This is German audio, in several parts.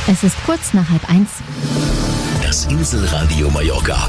Es ist kurz nach 12:30. Das Inselradio Mallorca.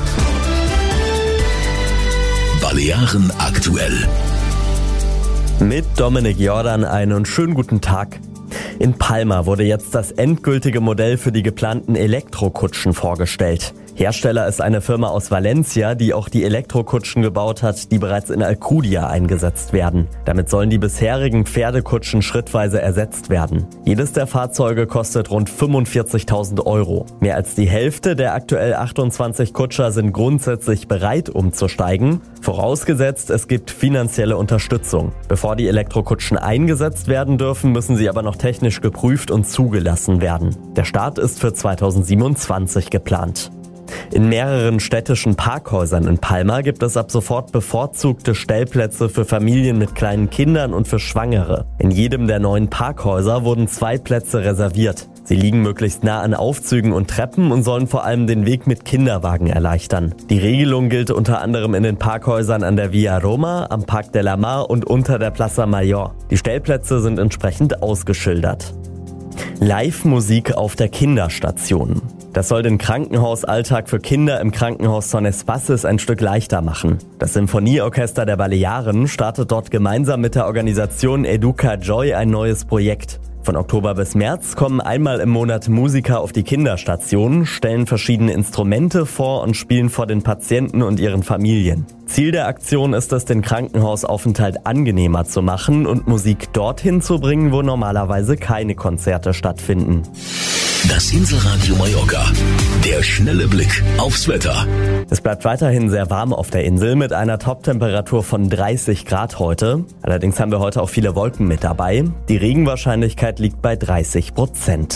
Balearen aktuell. Mit Dominik Jordan einen schönen guten Tag. In Palma wurde jetzt das endgültige Modell für die geplanten Elektrokutschen vorgestellt. Hersteller ist eine Firma aus Valencia, die auch die Elektrokutschen gebaut hat, die bereits in Alcudia eingesetzt werden. Damit sollen die bisherigen Pferdekutschen schrittweise ersetzt werden. Jedes der Fahrzeuge kostet rund 45.000 Euro. Mehr als die Hälfte der aktuell 28 Kutscher sind grundsätzlich bereit, umzusteigen. Vorausgesetzt, es gibt finanzielle Unterstützung. Bevor die Elektrokutschen eingesetzt werden dürfen, müssen sie aber noch technisch geprüft und zugelassen werden. Der Start ist für 2027 geplant. In mehreren städtischen Parkhäusern in Palma gibt es ab sofort bevorzugte Stellplätze für Familien mit kleinen Kindern und für Schwangere. In jedem der 9 Parkhäuser wurden 2 Plätze reserviert. Sie liegen möglichst nah an Aufzügen und Treppen und sollen vor allem den Weg mit Kinderwagen erleichtern. Die Regelung gilt unter anderem in den Parkhäusern an der Via Roma, am Parc de la Mar und unter der Plaza Mayor. Die Stellplätze sind entsprechend ausgeschildert. Live-Musik auf der Kinderstation. Das soll den Krankenhausalltag für Kinder im Krankenhaus Son Espaces ein Stück leichter machen. Das Symphonieorchester der Balearen startet dort gemeinsam mit der Organisation Educa Joy ein neues Projekt. Von Oktober bis März kommen einmal im Monat Musiker auf die Kinderstation, stellen verschiedene Instrumente vor und spielen vor den Patienten und ihren Familien. Ziel der Aktion ist es, den Krankenhausaufenthalt angenehmer zu machen und Musik dorthin zu bringen, wo normalerweise keine Konzerte stattfinden. Das Inselradio Mallorca. Der schnelle Blick aufs Wetter. Es bleibt weiterhin sehr warm auf der Insel mit einer Toptemperatur von 30 Grad heute. Allerdings haben wir heute auch viele Wolken mit dabei. Die Regenwahrscheinlichkeit liegt bei 30%.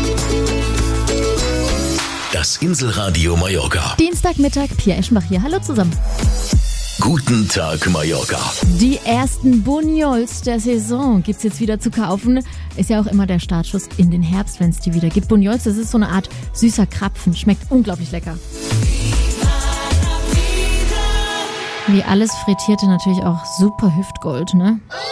Das Inselradio Mallorca. Dienstagmittag, Pia Eschenbach hier. Hallo zusammen. Guten Tag, Mallorca. Die ersten Bunyols der Saison gibt's jetzt wieder zu kaufen. Ist ja auch immer der Startschuss in den Herbst, wenn es die wieder gibt. Bunyols, das ist so eine Art süßer Krapfen. Schmeckt unglaublich lecker. Wie alles Frittierte natürlich auch super Hüftgold, ne?